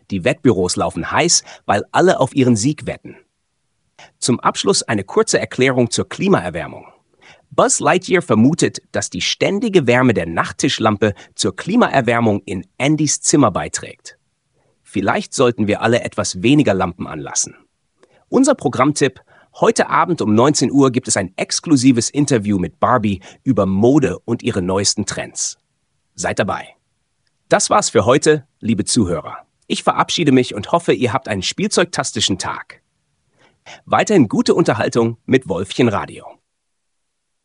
Die Wettbüros laufen heiß, weil alle auf ihren Sieg wetten. Zum Abschluss eine kurze Erklärung zur Klimaerwärmung. Buzz Lightyear vermutet, dass die ständige Wärme der Nachttischlampe zur Klimaerwärmung in Andys Zimmer beiträgt. Vielleicht sollten wir alle etwas weniger Lampen anlassen. Unser Programmtipp: Heute Abend um 19 Uhr gibt es ein exklusives Interview mit Barbie über Mode und ihre neuesten Trends. Seid dabei. Das war's für heute, liebe Zuhörer. Ich verabschiede mich und hoffe, ihr habt einen spielzeugtastischen Tag. Weiterhin gute Unterhaltung mit Wolfchen Radio.